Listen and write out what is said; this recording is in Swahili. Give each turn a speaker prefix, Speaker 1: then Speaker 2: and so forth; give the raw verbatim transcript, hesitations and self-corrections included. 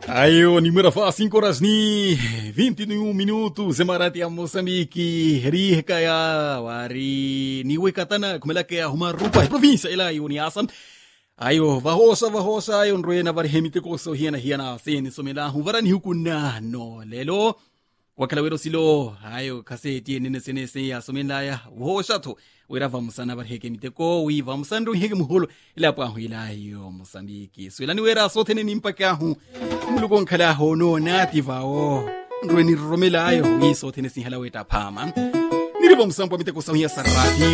Speaker 1: Ayo, ni mura cinco horas ni vinte e um minutos Emarati ya Moçambique ri kaya wari ni wekatana kumelake ya huma rupa província ila yuni asam. Ayo, vahosa vahosa ayo nroe na vari hemite koso hiena hiena seni somela huvara ni hukuna no lelo wakala wero silo ayo kase tiene nene sene se ya somela ya vahosha to wera vamusana vari heke miteko wi vamusandro heke muholo ila pa huila yo Moçambique so ila ni wera so tene ni mpaka hu muluko nkala hono nati vao nroe ni romela ayo wi so tene si hala weta pama niribo musampo miteko so hiya sarati